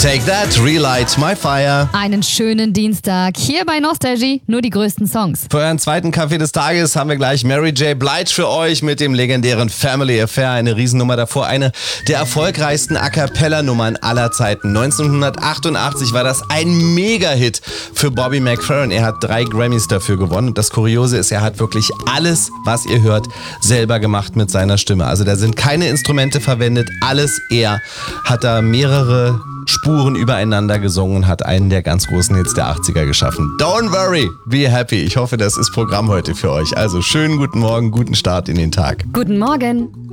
Take That, Relight My Fire. Einen schönen Dienstag hier bei Nostalgie, nur die größten Songs. Für euren zweiten Kaffee des Tages haben wir gleich Mary J. Blige für euch mit dem legendären Family Affair. Eine Riesennummer davor, eine der erfolgreichsten A-Cappella-Nummern aller Zeiten. 1988 war das ein Mega-Hit für Bobby McFerrin. Er hat 3 Grammys dafür gewonnen. Und das Kuriose ist, er hat wirklich alles, was ihr hört, selber gemacht mit seiner Stimme. Also da sind keine Instrumente verwendet, alles er. Hat da mehrere Spuren übereinander gesungen und hat einen der ganz großen Hits der 80er geschaffen. Don't worry, be happy. Ich hoffe, das ist Programm heute für euch. Also schönen guten Morgen, guten Start in den Tag. Guten Morgen.